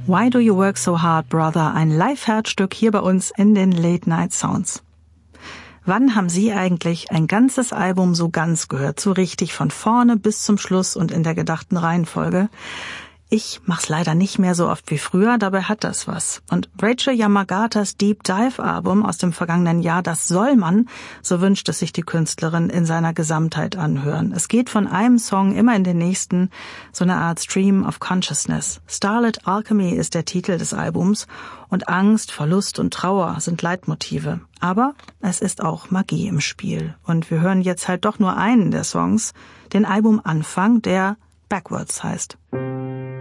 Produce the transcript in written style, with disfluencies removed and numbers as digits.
Why Do You Work So Hard, Brother? Ein Live-Herzstück hier bei uns in den Late Night Sounds. Wann haben Sie eigentlich ein ganzes Album so ganz gehört, so richtig von vorne bis zum Schluss und in der gedachten Reihenfolge? Ich mach's leider nicht mehr so oft wie früher, dabei hat das was. Und Rachel Yamagatas Deep Dive Album aus dem vergangenen Jahr, das soll man, so wünscht es sich die Künstlerin, in seiner Gesamtheit anhören. Es geht von einem Song immer in den nächsten, so eine Art Stream of Consciousness. Starlit Alchemy ist der Titel des Albums und Angst, Verlust und Trauer sind Leitmotive. Aber es ist auch Magie im Spiel. Und wir hören jetzt halt doch nur einen der Songs, den Albumanfang, der Backwards heißt.